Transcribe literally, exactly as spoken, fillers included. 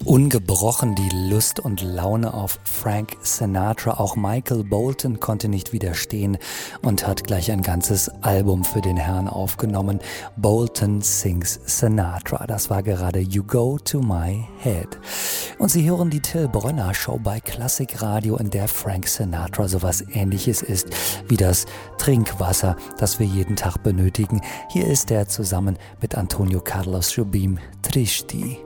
Ungebrochen die Lust und Laune auf Frank Sinatra. Auch Michael Bolton konnte nicht widerstehen und hat gleich ein ganzes Album für den Herrn aufgenommen. Bolton Sings Sinatra. Das war gerade You Go to My Head. Und Sie hören die Till Brönner Show bei Klassikradio, in der Frank Sinatra sowas Ähnliches ist wie das Trinkwasser, das wir jeden Tag benötigen. Hier ist er zusammen mit Antonio Carlos Jobim, Tristi.